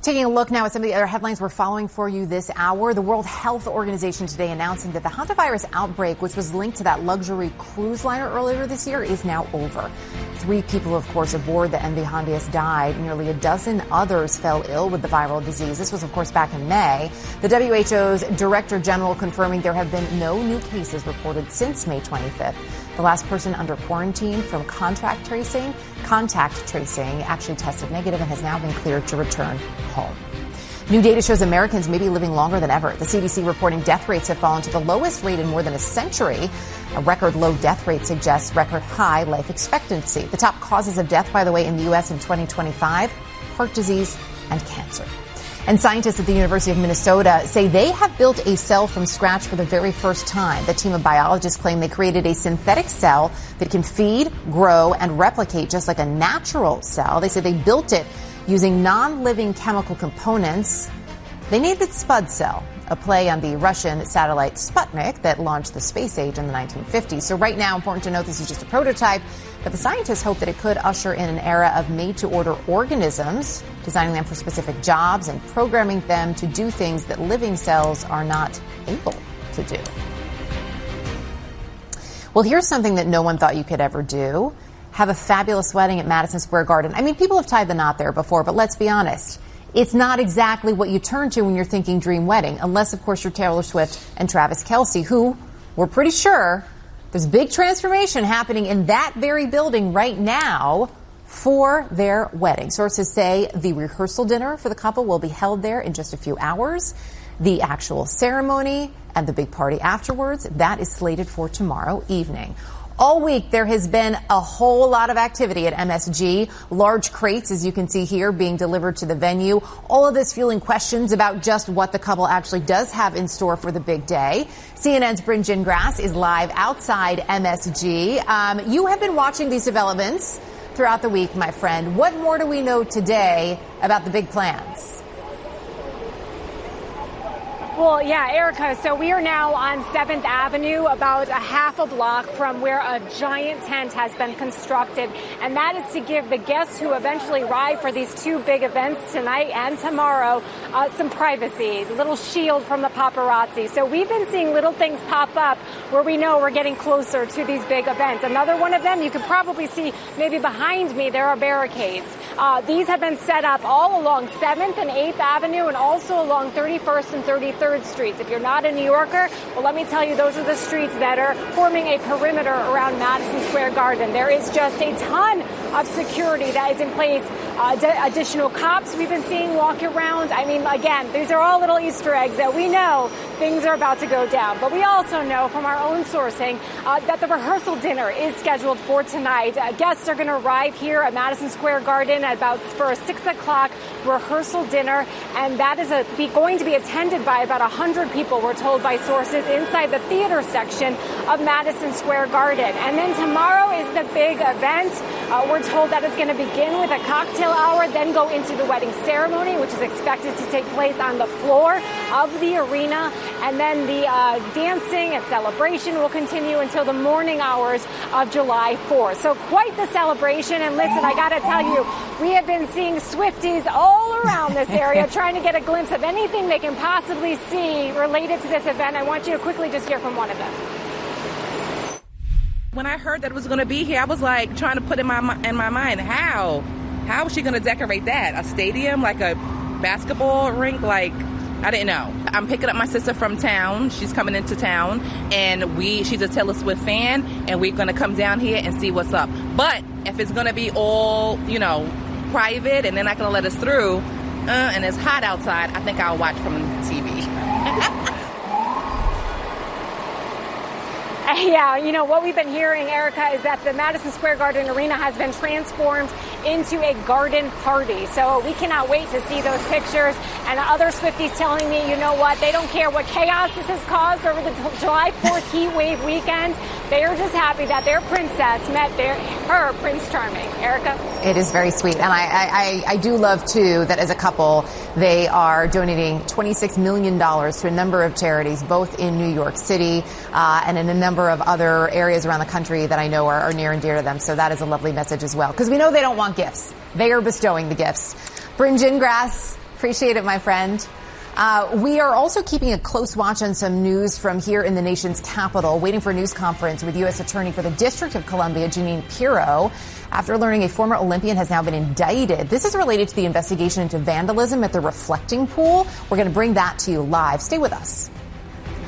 Taking a look now at some of the other headlines we're following for you this hour. The World Health Organization today announcing that the hantavirus outbreak, which was linked to that luxury cruise liner earlier this year, is now over. 3 people, of course, aboard the MV Hondias died. Nearly a dozen others fell ill with the viral disease. This was, of course, back in May. The WHO's Director General confirming there have been no new cases reported since May 25th. The last person under quarantine from contact tracing actually tested negative and has now been cleared to return home. New data shows Americans may be living longer than ever. The CDC reporting death rates have fallen to the lowest rate in more than a century. A record low death rate suggests record high life expectancy. The top causes of death, by the way, in the U.S. in 2025, heart disease and cancer. And scientists at the University of Minnesota say they have built a cell from scratch for the very first time. The team of biologists claim they created a synthetic cell that can feed, grow, and replicate just like a natural cell. They say they built it using non-living chemical components. They named it Spud Cell, a play on the Russian satellite Sputnik that launched the space age in the 1950s. So right now, important to note, this is just a prototype, but the scientists hope that it could usher in an era of made-to-order organisms, designing them for specific jobs and programming them to do things that living cells are not able to do. Well, here's something that no one thought you could ever do. Have a fabulous wedding at Madison Square Garden. I mean, people have tied the knot there before, but let's be honest. It's not exactly what you turn to when you're thinking dream wedding, unless, of course, you're Taylor Swift and Travis Kelce, who we're pretty sure there's big transformation happening in that very building right now for their wedding. Sources say the rehearsal dinner for the couple will be held there in just a few hours. The actual ceremony and the big party afterwards, that is slated for tomorrow evening. All week, there has been a whole lot of activity at MSG. Large crates, as you can see here, being delivered to the venue. All of this fueling questions about just what the couple actually does have in store for the big day. CNN's Bryn Gingras is live outside MSG. You have been watching these developments throughout the week, my friend. What more do we know today about the big plans? Well, yeah, Erica, so we are now on 7th Avenue, about a half a block from where a giant tent has been constructed. And that is to give the guests who eventually arrive for these 2 big events tonight and tomorrow some privacy, a little shield from the paparazzi. So we've been seeing little things pop up where we know we're getting closer to these big events. Another one of them, you can probably see maybe behind me, there are barricades. These have been set up all along 7th and 8th Avenue and also along 31st and 33rd Streets. If you're not a New Yorker, well, let me tell you, those are the streets that are forming a perimeter around Madison Square Garden. There is just a ton of security that is in place. Additional cops we've been seeing walk around. I mean, again, these are all little Easter eggs that we know things are about to go down. But we also know from our own sourcing that the rehearsal dinner is scheduled for tonight. Guests are going to arrive here at Madison Square Garden for a 6 o'clock rehearsal dinner, and that is going to be attended by about 100 people, we're told by sources, inside the theater section of Madison Square Garden. And then tomorrow is the big event. We're told that it's going to begin with a cocktail hour, then go into the wedding ceremony, which is expected to take place on the floor of the arena. And then the dancing and celebration will continue until the morning hours of July 4th. So quite the celebration. And listen, I got to tell you, we have been seeing Swifties all around this area trying to get a glimpse of anything they can possibly see related to this event. I want you to quickly just hear from one of them. When I heard that it was going to be here, I was like trying to put in my mind, how is she going to decorate that? A stadium, like a basketball rink? Like, I didn't know. I'm picking up my sister from town. She's coming into town, and she's a Taylor Swift fan, and we're going to come down here and see what's up. But if it's going to be all, private and they're not going to let us through, and it's hot outside, I think I'll watch from TV. Yeah, what we've been hearing, Erica, is that the Madison Square Garden Arena has been transformed into a garden party. So we cannot wait to see those pictures. And other Swifties telling me, you know what, they don't care what chaos this has caused over the July 4th heat wave weekend. They are just happy that their princess met her Prince Charming. Erica? It is very sweet. And I do love, too, that as a couple, they are donating $26 million to a number of charities, both in New York City and in a number of other areas around the country that I know are near and dear to them. So that is a lovely message as well. Because we know they don't want gifts. They are bestowing the gifts. Bryn Gingras, Appreciate it, my friend. We are also keeping a close watch on some news from here in the nation's capital, waiting for a news conference with U.S. Attorney for the District of Columbia, Jeanine Pirro, after learning a former Olympian has now been indicted. This is related to the investigation into vandalism at the Reflecting Pool. We're going to bring that to you live. Stay with us.